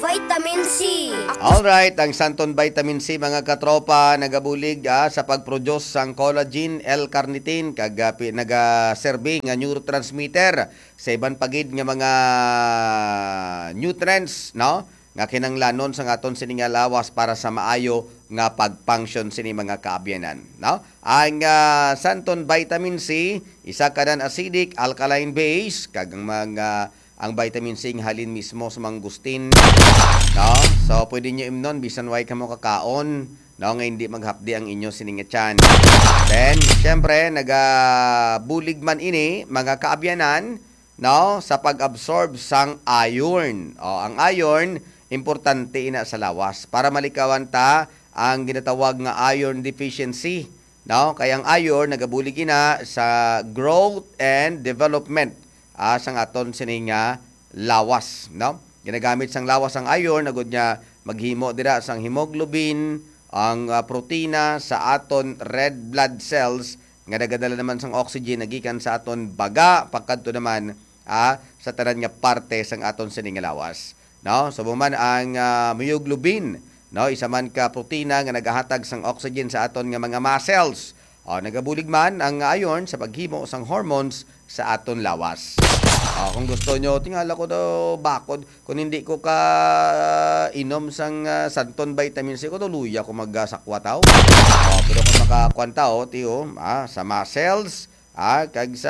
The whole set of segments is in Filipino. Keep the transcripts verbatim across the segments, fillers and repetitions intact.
Vitamin C. Alright, ang Santon Vitamin C mga katropa nagabulig ah, sa pag-produce sang collagen, L-carnitine kag ah, pi- naga-serve nga neurotransmitter sa iban pagid nga mga nutrients, no? Nga kinanglanon sa aton sini nga lawas para sa maayo nga pag-function sini mga kaabyanan, no? Ang ah, Santon Vitamin C isa kanan acidic alkaline base kag ang mga ang vitamin C nga halin mismo sa mangustin, no? So pwede nyo imnon bisan way kamo kakaon, no, nga hindi maghapdi ang inyo sining tiyan. Then syempre nagabulig man ini mga kaabyanan, no, sa pag-absorb sang iron. O ang iron importante ina sa lawas para malikawan ta ang ginatawag nga iron deficiency, no? Kaya ang iron nagabulig ina sa growth and development ah, sang aton sini nga lawas, no? Ginagamit sang lawas ang iron nagud niya maghimo dira sang hemoglobin, ang uh, protina sa aton red blood cells nga nagadala naman sang oxygen nagikan sa aton baga pagkadto naman ah, sa tanan nga parte sang aton sini nga lawas, no? So man ang uh, myoglobin, no, isa man ka protina nga nagahatag sang oxygen sa aton nga mga muscles. O, nagabulig man ang iron sa paghimo sang hormones sa aton lawas. O, kung gusto nyo, tingala ko daw bakod. Kung hindi ko ka uh, inom sang uh, Santon Vitamin C ko, tuluya ko magsakwa tao. O, pero kung makakuan tao, tiyo, ah, sa muscles, ah, kag sa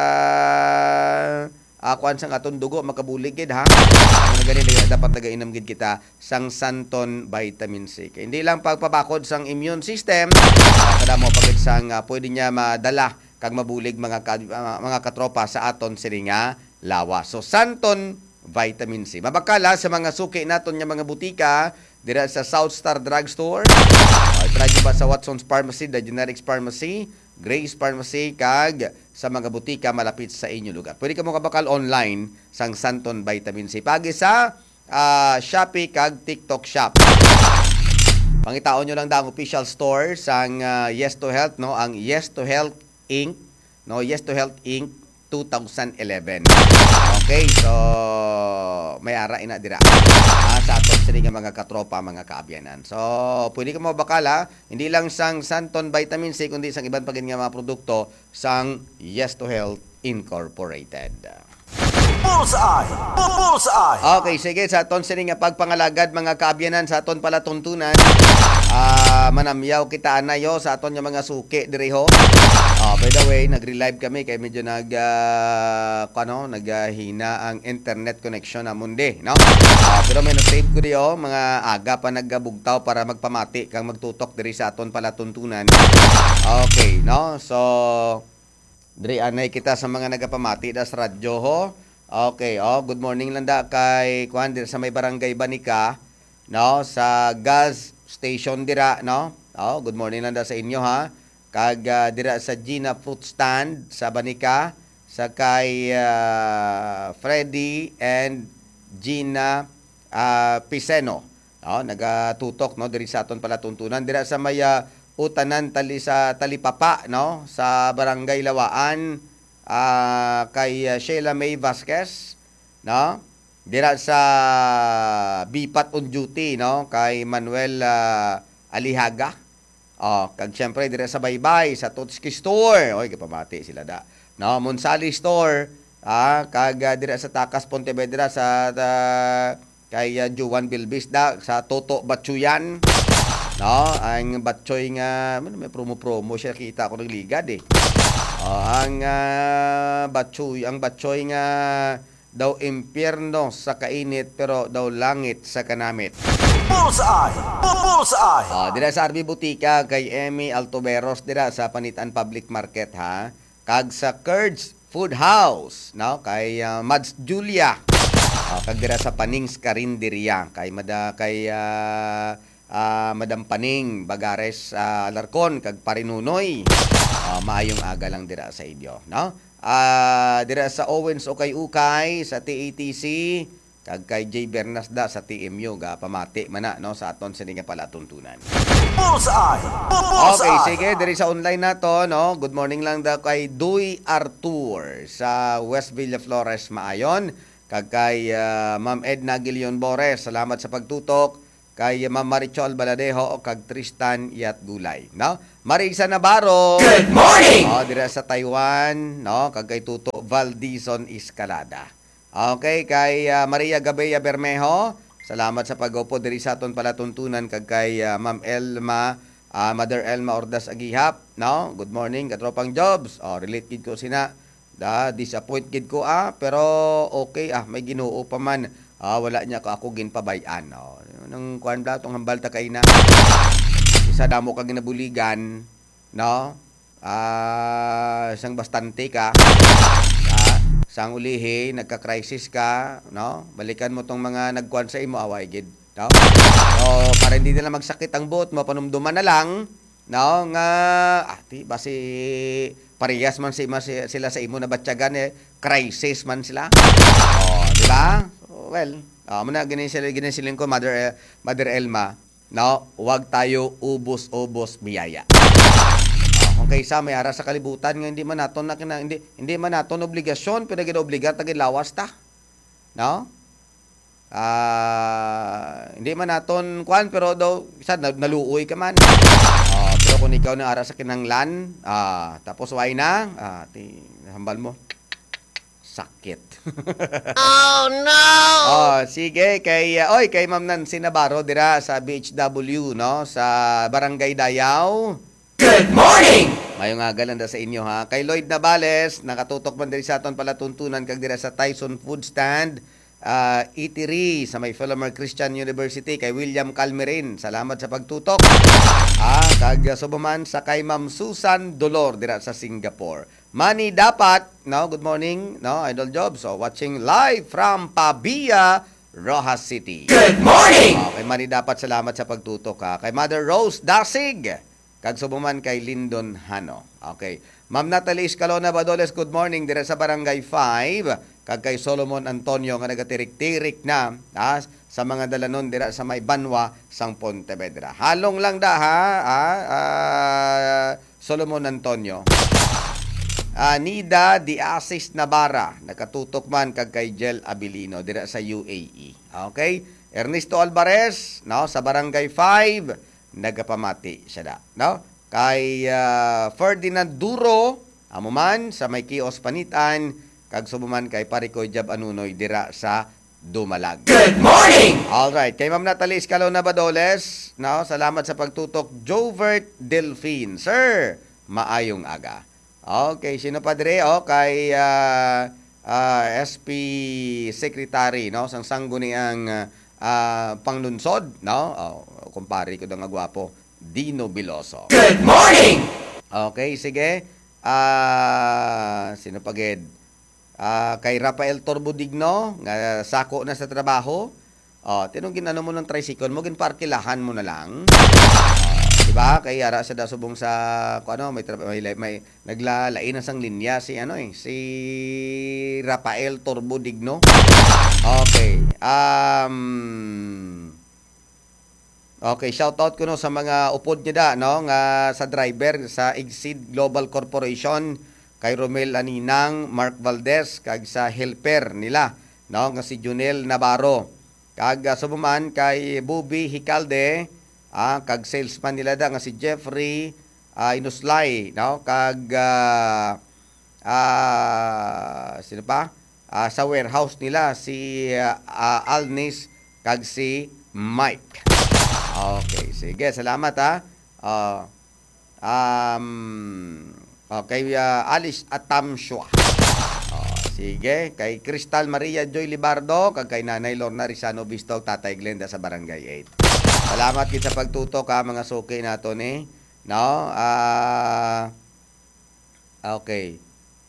akuan sang aton dugo makabuligid ha. Ang ganito dapat nagainom gid kita sang Santon Vitamin C. Kaya hindi lang pagpabakod sang immune system, kada mo pagid sang uh, pwede niya madala kag mabulig mga ka, uh, mga katropa sa aton sini nga lawas. So Santon Vitamin C. Mabakala sa mga suki naton nga mga butika dira sa South Star Drugstore. Uh, try ba sa Watson's Pharmacy, The Generics Pharmacy, Grace Pharmacy kag sa mga butika malapit sa inyo lugar. Pwede ka mo kabakal online sang Santon Vitamin C. Pagi sa uh, Shopee kag TikTok Shop. Pangitaon nyo lang da ang official store sang uh, Yes to Health, no? Ang Yes to Health Incorporated. No, Yes to Health Incorporated twenty eleven. Okay, so may ara ina dira. Ah, sa aton sini nga mga katropa, mga kaabyanan. So, pwede ka mo bakala, hindi lang sang Santon Vitamin C kundi sang iban pagin nga mga produkto sang Yes to Health Incorporated. Bullseye! Bullseye! Okay, sige, sa aton sini nga pagpangalagad mga kaabyanan sa aton pala tuntunan. Ah, manamyaw kita anayo sa aton nga mga suki diri ho. Oh, by the way, nagre-live kami kay medyo nag uh, ano, naghina ang internet connection na mundi, no? Uh, pero may na-save ko diyo mga aga pa naggabugtaw para magpamati kang magtutok diri sa aton pala tuntunan. Okay, no? So diri anay kita sa mga nagapamati da sa radyo ho. Okay, oh, good morning lang da kay kuan diri sa may barangay Banika, no? Sa gas station dira, no? Oh, good morning lang da sa inyo ha. Kag uh, dira sa Gina Fruit Stand sa Banika, sa kay uh, Freddy and Gina uh, Piseno. No, nagatutok no diri sa aton pala tuntunan dira sa may uh, utanan tali sa Talipapa, no, sa Barangay Lawaan, uh, kay uh, Sheila May Vasquez, no. Dira sa Bipat on duty, no, kay Manuel uh, Alihaga. Oh, kag syempre dire sa Baybay sa Totski Store. Oy, kapamati sila da. No, Monsali Store, ah, kag uh, dire sa Takas Pontevedra sa uh, kay uh, Juan Bilbis da sa Toto Batsuyan. No, ang Batchoy nga ano, may promo-promo siya kita ko ng ligad eh. Oh, ang uh, Batchoy, ang Batchoy nga daw impyerno sa kainit pero daw langit sa kanamit. Bullseye! Bullseye! Oh, dira sa R B Butika kay Emmy Altoberos dira sa Panitan Public Market ha. Kag sa Curds Food House, no, kay uh, Mads Julia. Oh, kag dira sa Panings Karinderia kay Mada kay uh, uh, Madam Paning Bagares uh, Larcon kag Parinunoy. Oh, maayong aga lang dira sa inyo, no? Ah, uh, dira sa Owens Ukay-Ukay sa T A T C kag kay J Bernasda sa T M U ga pamati man na no sa aton sa nga pala tuntunan. Bullseye! Bullseye! Okay, sige, diri sa online nato no. Good morning lang daw kay Duy Artur sa West Villa Flores Maayon. Kag kay ah, Ma'am Edna Gilion Bores, salamat sa pagtutok. Kay Ma'am Marichol Baladejo o kag Tristan Yat Gulay, no? Marisa Navarro. Good morning! Oh, dira sa Taiwan, no? Kag kay Tuto Valdizon Escalada. Okay, kay ah, Maria Gabella Bermejo, salamat sa pag-upo diri sa aton palatuntunan kag kay ah, Ma'am Elma, ah, Mother Elma Ordas Agihap, no? Good morning, katropang jobs. Oh, relate gid ko sina. Da, disappoint gid ko ah, pero okay ah, may Ginoo pa man. Ah, wala niya ko ako ginpabayan. Oh, nang kuan bla tong hambal ta kay na. Isa damo ka ginabuligan, no? Ah, isang bastante ka. Ah, sang ulihi nagka-crisis ka, no? Balikan mo tong mga nagkuan sa imo away gid, no? So, para hindi nila magsakit ang buot mo, panumduman na lang, no? Nga ati basi parehas man si sila sa imo na batyagan eh, crisis man sila. Oh, di ba? So, well, uh, muna ginisil ginisilin ko Mother eh, Mother Elma, no? Huwag tayo ubos-ubos biyaya. Uh, kung kaysa may ara sa kalibutan nga hindi man naton na kina, hindi hindi man naton obligasyon pero ginaobligar ta lawas ta. No? Ah, uh, hindi man naton kuan pero daw isa naluoy ka man. Uh, pero kung ikaw na ara sa kinanglan, ah, tapos way na, ah, ti hambal mo sakit. Oh no! Oh, sige kay uh, oy kay Ma'am Nancy Navarro dira sa B H W, no, sa Barangay Dayaw. Good morning! Mayong nga galanda sa inyo ha. Kay Lloyd Navales, nakatutok man diri sa aton palatuntunan kag dira sa Tyson Food Stand, uh, Eatery sa may Philomer Christian University. Kay William Calmerin, salamat sa pagtutok. Ah, kag subuman sa kay Ma'am Susan Dolor dira sa Singapore. Money dapat, no, good morning, no, Idol Job. So watching live from Pabia, Rojas City. Good morning! Oh, kay Money dapat, salamat sa pagtutok ha. Kay Mother Rose Dasig, kag subuman kay Lyndon Hano. Okay. Ma'am Natalie Escalona Badoles, good morning dira sa Barangay five. Kag kay Solomon Antonio nga nagatirik-tirik na ha, sa mga dalanon dira sa may Banwa, sang Pontevedra. Halong lang da ha, ha uh, Solomon Antonio. Uh, Nida Diasis Navarra, nakatutok man kag kay Jel Abilino dira sa U A E. Okay? Ernesto Alvarez, no, sa Barangay five, nagapamati siya da, no? Kay uh, Ferdinand Duro, amo man sa may Kios Panitan, kag subuman kay Parikoy Jab Anunoy dira sa Dumalag. Good morning! All right, kay Ma'am Natalie Escalona Badoles, no, salamat sa pagtutok. Jovert Delphine, sir, maayong aga. Okay, sino pa dire? Oh, kay uh, uh, S P Secretary, no, sang sangguniang uh, panglunsod, no? Oh, kumpare ko daw nga gwapo, Dino Biloso. Good morning! Okay, sige. Ah, uh, sino pa gid? Ah, uh, kay Rafael Torbodigno, nga sako na sa trabaho. Oh, tinong ginano mo ng tricycle mo, ginparkilahan mo na lang. Diba? Kay ara sa dasubong sa kung ano, may, may, may naglalain na sang linya si ano eh, si Rafael Torbodigno. Okay. Um Okay, shout out ko no sa mga upod niya da, no, nga sa driver sa Exceed Global Corporation, kay Romel Aninang, Mark Valdez, kag sa helper nila, no, nga si Junel Navarro. Kag uh, subuman kay Bubi Hicalde, ah, kag salesman nila da nga si Jeffrey uh, Inuslay, no, kag uh, uh, sino pa? Uh, sa warehouse nila si uh, uh, Alnis kag si Mike. Okay, sige, salamat ha. Uh, um, okay, uh, Alice Atamshua. Uh, sige, kay Crystal Maria Joy Libardo, kag kay Nanay Lorna Rizano Bistog, Tatay Glenda sa Barangay eight. Salamat kit sa pagtutok ha, mga suki naton eh. No? Ah, uh, okay.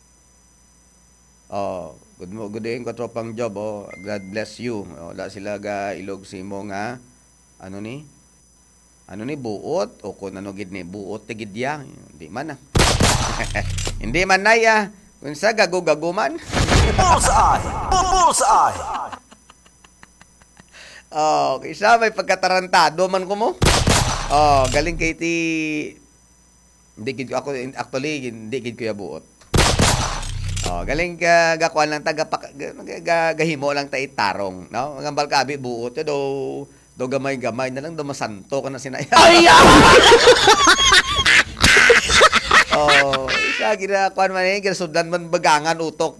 Oh, good mo, good day ko tropang job. Oh, God bless you. Oh, wala sila ga ilog si mo nga ano ni? Ano ni buot o kun ano gid ni buot ti gid ya. Hindi man ah. Hindi man na ya. Kun sa gago-gago man. Bullseye! Bullseye! Oh, kaysa may pagkatarantado man ko mo. Oh, galing kay ti hindi gid ako actually hindi gid ko ya buot. Oh, galing ka gakuan lang taga pak- ga- ga- gahimo lang ta itarong, no? Ang balkabi buot yo do do gamay-gamay na lang do masanto ka na sinaya. Ay! Oh, isa gina kuan man eh, ginasudlan man bagangan utok